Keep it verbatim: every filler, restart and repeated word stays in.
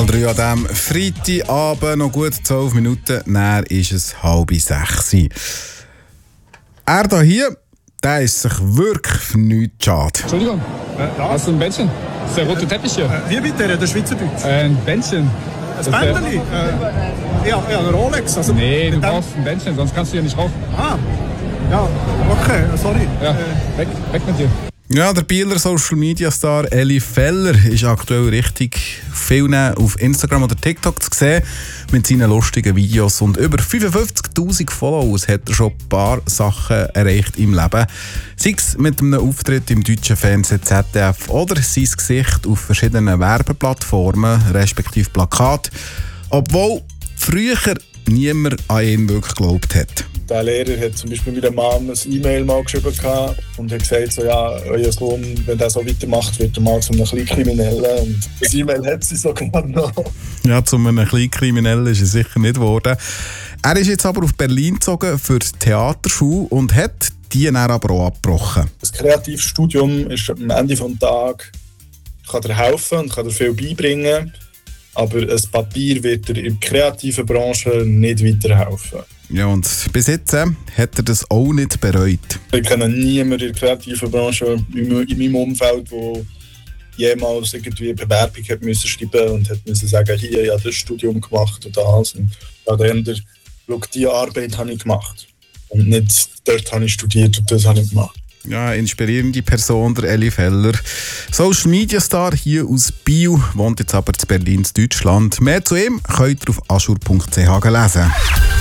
drei an diesem Freitagabend, noch gut zwölf Minuten, dann ist es halb sechs. Er hier, der ist sich wirklich für nichts schade. Entschuldigung, äh, hast du ein Bändchen? Das ist der rote Teppich hier. Äh, wie bitte, der Schweizerdeutsch? Äh, ein Bändchen. Ein Bändchen? Äh, ja, ja, ein Rolex. Also nee, du brauchst ein Bändchen, sonst kannst du hier nicht rauf. Ah, ja, okay, sorry. Ja, äh, weg, weg mit dir. Ja, der Bieler Social Media Star Eli Feller ist aktuell richtig viel auf Instagram oder TikTok zu sehen mit seinen lustigen Videos. Und über fünfundfünfzigtausend Followers hat er schon ein paar Sachen erreicht im Leben. Sei es mit einem Auftritt im deutschen Fernsehen Z D F oder sein Gesicht auf verschiedenen Werbeplattformen, respektive Plakat. Obwohl früher niemand an ihn wirklich geglaubt hat. Der Lehrer hat zum Beispiel meiner Mom ein E-Mail mal geschrieben und hat gesagt, so, ja, euer Sohn, wenn er so weitermacht, wird er mal zu einem Kleinkriminellen. Und das E-Mail hat sie sogar noch. Ja, zu einem Kleinkriminellen ist er sicher nicht geworden. Er ist jetzt aber auf Berlin gezogen für die Theaterschule und hat die dann aber auch abgebrochen. Das Kreativstudium ist am Ende des Tages, kann dir helfen und kann dir viel beibringen, aber ein Papier wird dir in der kreativen Branche nicht weiterhelfen. Ja, und bis jetzt äh, hat er das auch nicht bereut. Ich kenne niemanden in der kreativen Branche in meinem Umfeld, der jemals irgendwie eine Bewerbung hat müssen schreiben und hat müssen sagen, hier, ich habe das Studium gemacht und das. Und ja, dann der, schau, diese Arbeit habe ich gemacht. Und nicht, dort habe ich studiert und das habe ich gemacht. Ja, inspirierende Person, der Eli Feller. Social Media Star hier aus Biel, wohnt jetzt aber in Berlin, Deutschland. Mehr zu ihm könnt ihr auf aschur punkt c h lesen.